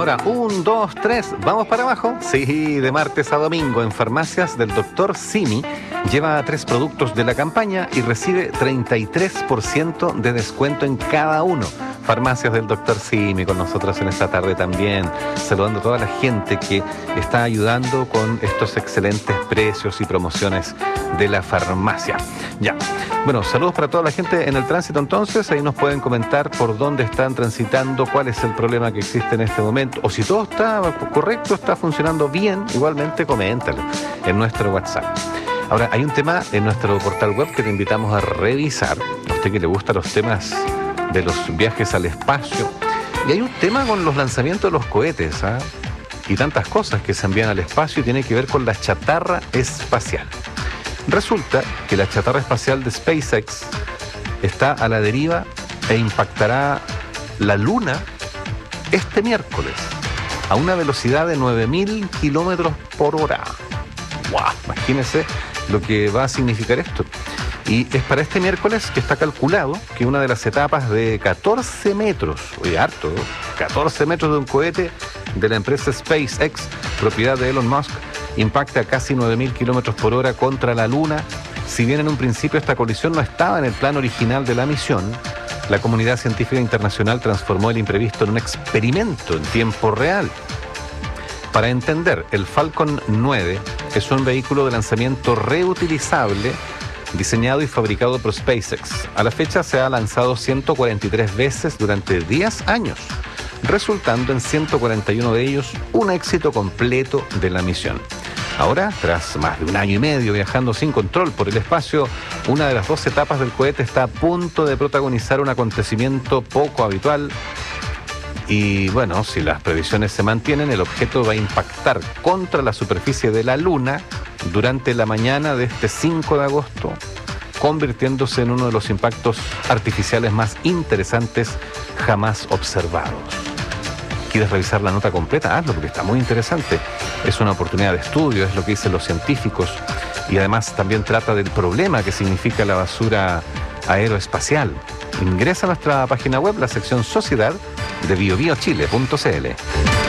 ahora, 1, 2, 3, ¿vamos para abajo? Sí, de martes a domingo en farmacias del Dr. Simi. Lleva 3 productos de la campaña y recibe 33% de descuento en cada uno. Farmacias del Dr. Simi con nosotros en esta tarde también, saludando a toda la gente que está ayudando con estos excelentes precios y promociones de la farmacia. Ya, bueno, saludos para toda la gente en el tránsito entonces, ahí nos pueden comentar por dónde están transitando, cuál es el problema que existe en este momento, o si todo está correcto, está funcionando bien, igualmente coméntalo en nuestro WhatsApp. Ahora, hay un tema en nuestro portal web que te invitamos a revisar, a usted que le gustan los temas de los viajes al espacio, y hay un tema con los lanzamientos de los cohetes, ¿ah? Y tantas cosas que se envían al espacio y tiene que ver con la chatarra espacial. Resulta que la chatarra espacial de SpaceX está a la deriva e impactará la Luna este miércoles a una velocidad de 9.000 kilómetros por hora. ¡Wow! Imagínense lo que va a significar esto. Y es para este miércoles que está calculado que una de las etapas de 14 metros, oye, harto, ¿no? 14 metros de un cohete de la empresa SpaceX, propiedad de Elon Musk, impacta a casi 9.000 kilómetros por hora contra la Luna. Si bien en un principio esta colisión no estaba en el plan original de la misión, la comunidad científica internacional transformó el imprevisto en un experimento en tiempo real. Para entender, el Falcon 9 es un vehículo de lanzamiento reutilizable diseñado y fabricado por SpaceX. A la fecha se ha lanzado 143 veces durante 10 años, resultando en 141 de ellos un éxito completo de la misión. Ahora, tras más de 1 año y medio viajando sin control por el espacio, una de las 2 etapas del cohete está a punto de protagonizar un acontecimiento poco habitual. Y bueno, si las previsiones se mantienen, el objeto va a impactar contra la superficie de la Luna durante la mañana de este 5 de agosto, convirtiéndose en uno de los impactos artificiales más interesantes jamás observados. ¿Quieres revisar la nota completa? Hazlo, porque está muy interesante. Es una oportunidad de estudio, es lo que dicen los científicos, y además también trata del problema que significa la basura aeroespacial. Ingresa a nuestra página web, la sección Sociedad de biobiochile.cl.